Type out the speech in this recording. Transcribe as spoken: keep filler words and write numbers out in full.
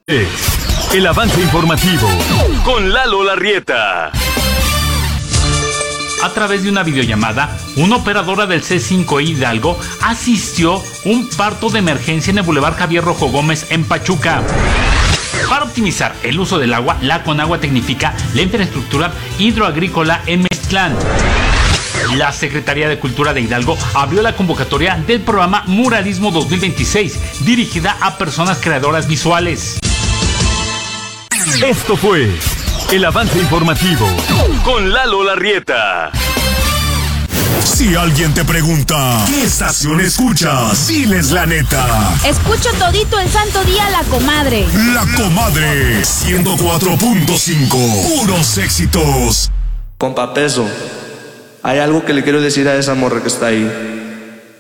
El avance informativo con Lalo Larrieta. A través de una videollamada, una operadora del C cinco I Hidalgo asistió un parto de emergencia en el Boulevard Javier Rojo Gómez en Pachuca. Para optimizar el uso del agua, la Conagua tecnifica la infraestructura hidroagrícola en Meztlán. La Secretaría de Cultura de Hidalgo abrió la convocatoria del programa Muralismo dos mil veintiséis, dirigida a personas creadoras visuales. Esto fue el avance informativo con Lalo Larrieta. Si alguien te pregunta, ¿qué estación escuchas? Diles la neta. Escucho todito el santo día La Comadre. La Comadre, ciento cuatro punto cinco. Puros éxitos. Compa Peso, hay algo que le quiero decir a esa morra que está ahí.